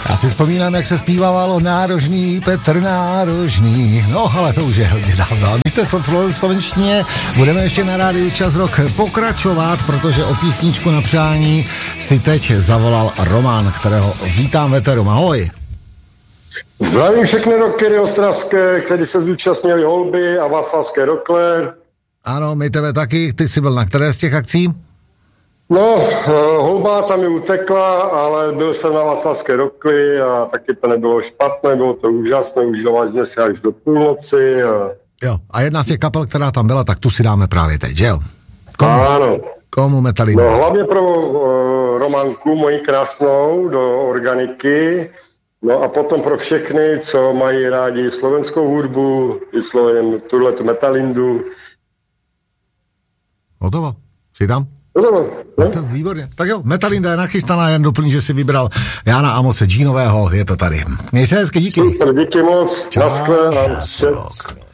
Já si vzpomínám, jak se zpívávalo Nárožný, Petr Nárožný. No, ale to už je hodně dávno. My jste v slovenštině, budeme ještě na rádiu Čas Rock pokračovat, protože o písničku na přání si teď zavolal Roman, kterého vítám v éteru. Ahoj. Zdravím všechny rockery ostravské, kteří se zúčastnili Holby a Václavské rokle. Ano, my tebe taky. Ty jsi byl na které z těch akcí? No, Holba tam mi utekla, ale byl jsem na Václavské rokli a taky to nebylo špatné, bylo to úžasné, užívali jsme se až do půlnoci. Jo, a jedna z těch kapel, která tam byla, tak tu si dáme právě teď, že jo? Ano. Komu Metallica? No, hlavně pro Romanku, moji krásnou, do organiky. No a potom pro všechny, co mají rádi slovenskou hudbu, vysloveně tuhletu Metalindu. Hotovo? Jsi tam? Hotovo, ne? To, výborně. Tak jo, Metalinda je nachystaná, jen doplň, že si vybral Jana Amose Džínového, je to tady. Měj se hezky, díky. Super, díky moc. Naschle.